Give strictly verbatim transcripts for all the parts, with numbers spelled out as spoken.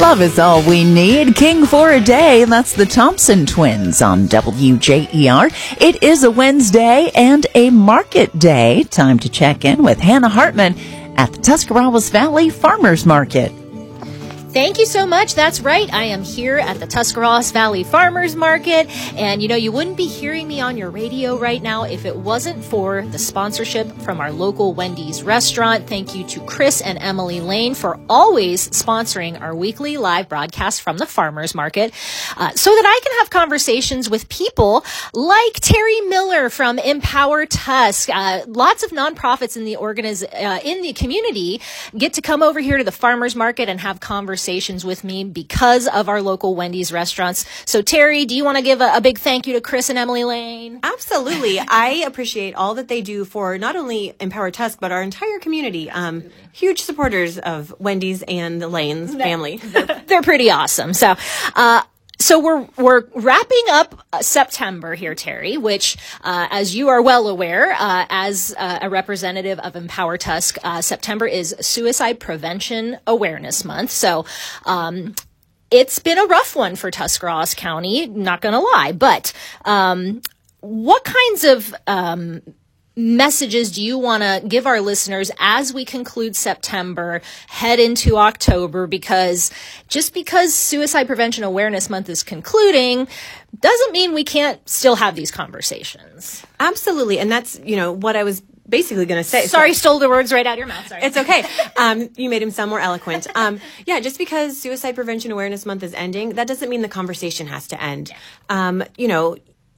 Love is all we need. King for a day. That's the Thompson twins on W J E R. It is a Wednesday and a market day. Time to check in with Hannah Hartman at the Tuscarawas Valley Farmers Market. Thank you so much. That's right. I am here at the Tuscarawas Valley Farmers Market. And, you know, you wouldn't be hearing me on your radio right now if it wasn't for the sponsorship from our local Wendy's restaurant. Thank you to Chris and Emily Lane for always sponsoring our weekly live broadcast from the Farmers Market uh, so that I can have conversations with people like Terry Miller from Empower Tusk. Uh, lots of nonprofits in the organiz- uh, in the community get to come over here to the Farmers Market and have conversations with me because of our local Wendy's restaurants. So Terry, do you want to give a, a big thank you to Chris and Emily Lane? Absolutely. I appreciate all that they do for not only Empower Tusk, but our entire community. Um, huge supporters of Wendy's and the Lanes family. They're, they're pretty awesome. So, uh, So we're we're wrapping up September here, Terry, which, uh, as you are well aware, uh, as uh, a representative of Empower Tusk, uh, September is Suicide Prevention Awareness Month. So um, it's been a rough one for Tuscarawas County, not going to lie. But um, what kinds of um messages do you want to give our listeners as we conclude September, head into October? Because just because Suicide Prevention Awareness Month is concluding doesn't mean we can't still have these conversations. Absolutely. And that's, you know, what I was basically going to say. Sorry, so, stole the words right out of your mouth. Sorry. It's okay. Um, you made him sound more eloquent. Um, yeah, just because Suicide Prevention Awareness Month is ending, that doesn't mean the conversation has to end. Yeah. Um, you know,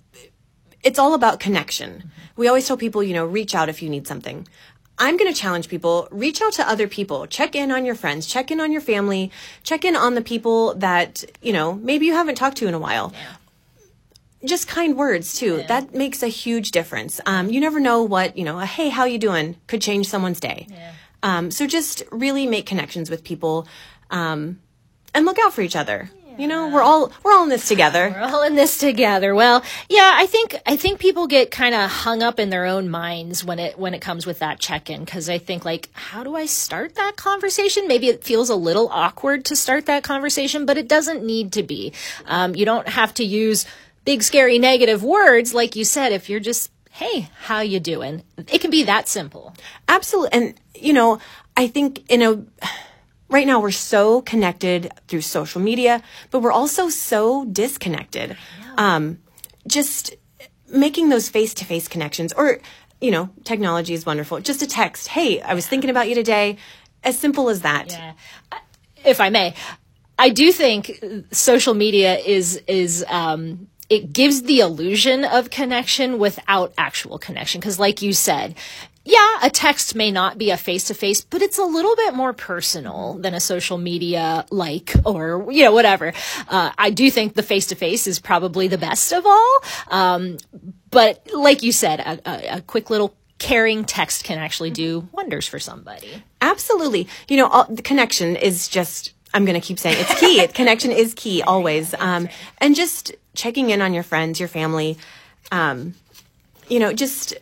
it's all about connection. We always tell people, you know, reach out if you need something. I'm going to challenge people, reach out to other people, check in on your friends, check in on your family, check in on the people that, you know, maybe you haven't talked to in a while. Yeah. Just kind words too. Yeah. That makes a huge difference. Um, you never know what, you know, a, hey, how you doing could change someone's day. Yeah. Um, so just really make connections with people, um, and look out for each other. You know, we're all we're all in this together. We're all in this together. Well, yeah, I think I think people get kind of hung up in their own minds when it when it comes with that check-in, because I think, like, how do I start that conversation? Maybe it feels a little awkward to start that conversation, but it doesn't need to be. Um, you don't have to use big, scary, negative words, like you said. If you're just, hey, how you doing? It can be that simple. Absolutely, and you know, I think in a. Right now, we're so connected through social media, but we're also so disconnected. Yeah. Um, just making those face-to-face connections, or, you know, technology is wonderful. Just a text, hey, I was thinking about you today. As simple as that. Yeah. If I may, I do think social media is, is, um, it gives the illusion of connection without actual connection. Because like you said, yeah, a text may not be a face-to-face, but it's a little bit more personal than a social media like, or, you know, whatever. Uh, I do think the face-to-face is probably the best of all. Um, but like you said, a, a, a quick little caring text can actually do wonders for somebody. Absolutely. You know, all, the connection is just, I'm going to keep saying it's key. Connection is key always. Um, and just checking in on your friends, your family, um, you know, just...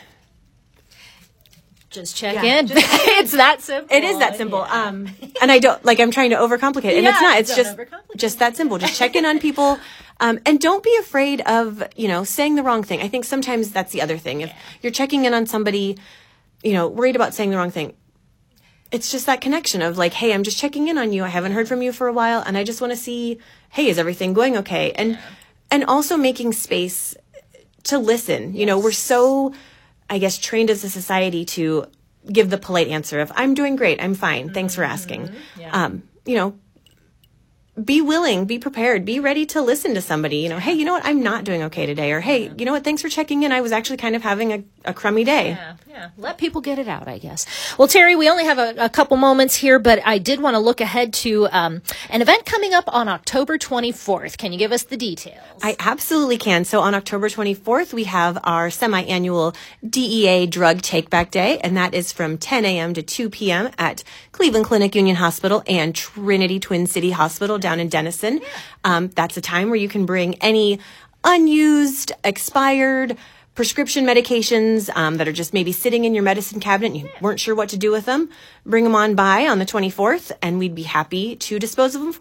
Just check yeah, in. Just, it's that simple. It is that simple. Yeah. Um, and I don't, like, I'm trying to overcomplicate it. And yeah, it's not. It's just just that simple. Just check in on people. Um, and don't be afraid of, you know, saying the wrong thing. I think sometimes that's the other thing. If yeah. you're checking in on somebody, you know, worried about saying the wrong thing, it's just that connection of, like, hey, I'm just checking in on you. I haven't heard from you for a while. And I just want to see, hey, is everything going okay? And, yeah. and also making space to listen. Yes. You know, we're so... I guess, trained as a society to give the polite answer of, I'm doing great, I'm fine, thanks for asking. Mm-hmm. Yeah. Um, you know, be willing, be prepared, be ready to listen to somebody. You know, hey, you know what, I'm not doing okay today. Or, hey, you know what, thanks for checking in. I was actually kind of having a, a crummy day. Yeah, yeah. Let people get it out, I guess. Well, Terry, we only have a, a couple moments here, but I did want to look ahead to um, an event coming up on October twenty-fourth. Can you give us the details? I absolutely can. So on October twenty-fourth, we have our semi-annual D E A Drug Take-Back Day, and that is from ten a.m. to two p.m. at Cleveland Clinic Union Hospital and Trinity Twin City Hospital down in Denison. Yeah. Um, that's a time where you can bring any unused, expired prescription medications um, that are just maybe sitting in your medicine cabinet and you yeah. weren't sure what to do with them. Bring them on by on the twenty-fourth, and we'd be happy to dispose of them for